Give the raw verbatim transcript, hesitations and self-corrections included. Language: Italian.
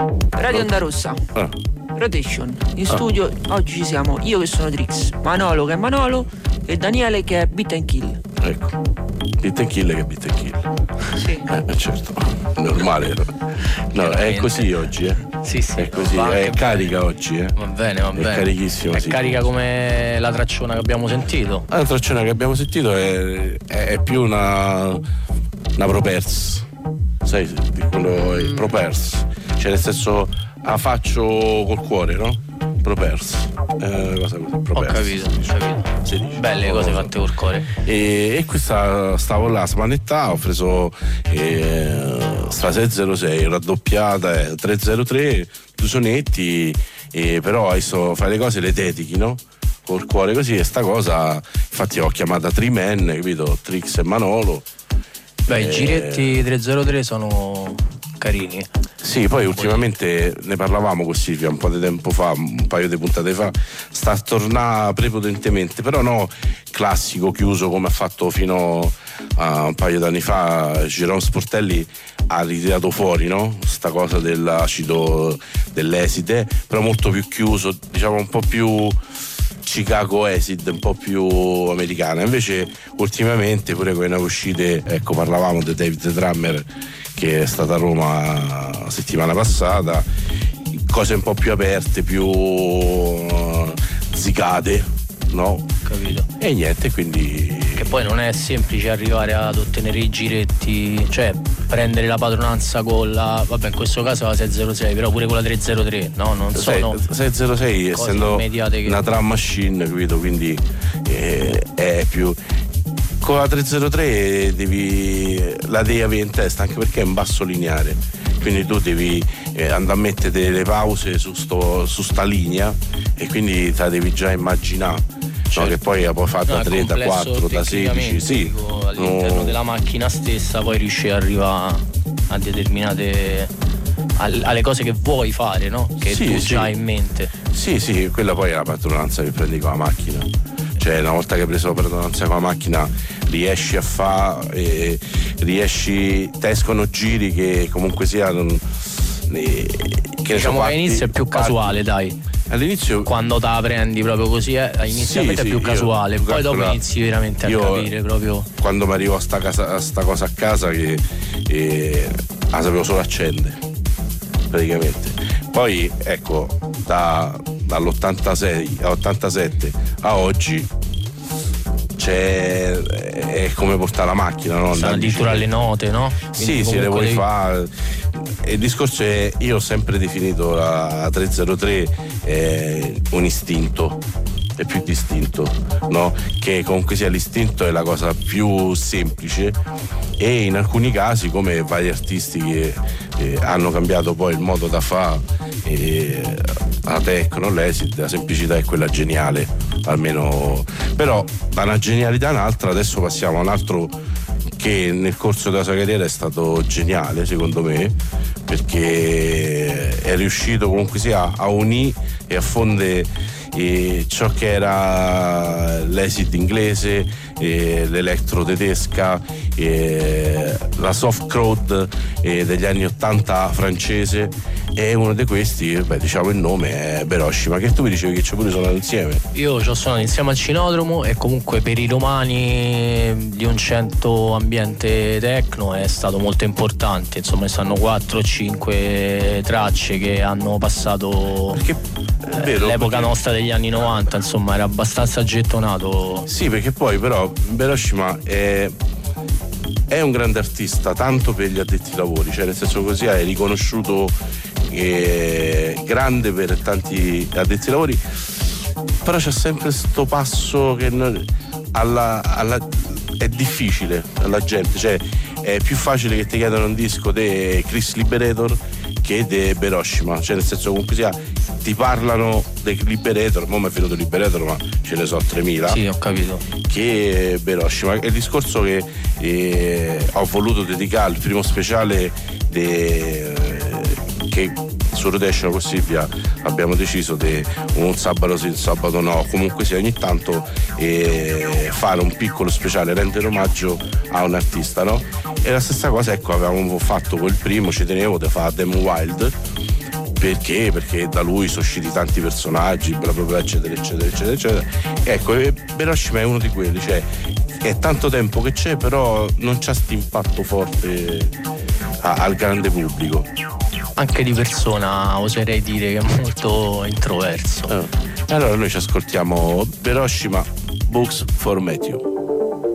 Radio Onda Rossa. Ah. Rotation. In studio ah. oggi ci siamo io che sono Trix, Manolo che è Manolo e Daniele che è Beat and Kill. Ecco. Beat and Kill che è Beat and Kill. Sì. Eh, certo. Normale. No, è così oggi, eh. Sì, sì. È così, è carica bene. oggi, eh. Va bene, va è bene. È carichissimo. È sì. carica come la tracciona che abbiamo sentito. La tracciona che abbiamo sentito è, è, è più una una propers. Sai, di quello è propers. Cioè nel senso la faccio col cuore, no? Propers. È una cosa così. Propers. Ho capito, ho capito. Si dice. Belle no, cose no, fatte col cuore. E, e questa stavo là a smanettare, ho preso eh, sta sei zero sei raddoppiata, eh, tre zero tre, due sonetti, eh, però adesso fai le cose le dedichi, no? Col cuore così, e sta cosa, infatti ho chiamata Trimen, capito? Trix e Manolo. Beh, eh, i giretti tre zero tre sono carini. Sì, poi ultimamente ne parlavamo con Silvia un po' di tempo fa, un paio di puntate fa, sta a tornare prepotentemente, però no classico chiuso come ha fatto fino a un paio d'anni fa. Jerome Sportelli ha ritirato fuori, no? Sta cosa dell'acido, dell'eside, però molto più chiuso, diciamo un po' più Chicago Acid, un po' più americana. Invece ultimamente pure con le uscite, ecco, parlavamo di David the Drummer che è stata a Roma la settimana passata, cose un po' più aperte, più uh, zicate, no? Capito. E niente, quindi che poi non è semplice arrivare ad ottenere i giretti, cioè prendere la padronanza con la, vabbè, in questo caso la sei zero sei, però pure con la tre zero tre, no? Non sono sei zero sei essendo che... una drum machine, capito? Quindi eh, è più con la tre zero tre devi la devi avere in testa, anche perché è un basso lineare, quindi tu devi eh, andare a mettere delle pause su, sto, su sta linea, e quindi te la devi già immaginare. Certo. No, che poi la puoi fare da no, tre, da quattro, da sedici, sì. Dico, all'interno no. della macchina stessa poi riesci ad arrivare a determinate alle cose che vuoi fare, no? Che sì, tu sì. già hai in mente. Sì, sì, quella poi è la padronanza che prendi con la macchina. Cioè una volta che hai preso la padronanza con la macchina riesci a fare, riesci, te escono giri che comunque sia non, eh, che diciamo parti, che all'inizio è più parti. casuale, dai. All'inizio quando te la prendi proprio così è inizialmente sì, è più sì, casuale, io, poi dopo calcola, inizi veramente a capire proprio. Quando mi arrivo a sta, casa, a sta cosa a casa che eh, la sapevo solo accendere praticamente. Poi ecco, da, dall'ottantasei all'ottantasette a oggi c'è, è come portare la macchina, no? Sono addirittura le note, no? Quindi sì, sì, le vuoi devi... fare. E il discorso è, io ho sempre definito la tre zero tre eh, un istinto, è più distinto, no? Che comunque sia l'istinto è la cosa più semplice, e in alcuni casi, come vari artisti che eh, hanno cambiato poi il modo da fare, eh, la techno, l'acid, la semplicità è quella geniale, almeno. Però da una genialità a un'altra, adesso passiamo a un altro che nel corso della sua carriera è stato geniale secondo me, perché è riuscito comunque sia a unire e a fondere eh, ciò che era l'acid inglese, eh, l'electro tedesca, eh, la soft crowd eh, degli anni ottanta francese, e uno di questi, beh, diciamo il nome è Beroshi. Ma che tu mi dicevi che ci pure suonato insieme? Io ci ho suonato insieme al Cinodromo, e comunque per i romani di un certo ambiente techno è stato molto importante, insomma stanno quattro o cinque tracce che hanno passato perché, è vero, l'epoca perché... nostra degli anni novanta, insomma era abbastanza gettonato. Sì, perché poi però Beroshima è è un grande artista tanto per gli addetti ai lavori, cioè nel senso così è riconosciuto, eh, grande per tanti addetti ai lavori, però c'è sempre sto passo che non, alla, alla, è difficile alla gente, cioè è più facile che ti chiedano un disco di Chris Liberator che di Beroshima, cioè nel senso comunque sia ti parlano dei Liberator, mo' mi è venuto Liberator ma ce ne so tremila. Sì, ho capito. Che Beroshima. È il discorso che eh, ho voluto dedicare il primo speciale de, eh, che su Rotation con Silvia abbiamo deciso di un sabato sì, un sabato no, comunque sia ogni tanto eh, fare un piccolo speciale, rendere omaggio a un artista, no? E la stessa cosa, ecco, avevamo fatto col primo, ci tenevo di fare Damn Wild, Perché? Perché da lui sono usciti tanti personaggi, bla bla bla, eccetera, eccetera, eccetera, eccetera. Ecco, Hiroshima è uno di quelli, cioè è tanto tempo che c'è, però non c'ha sto impatto forte a, al grande pubblico. Anche di persona oserei dire che è molto introverso. Eh. Allora noi ci ascoltiamo Hiroshima, Books for Matthew.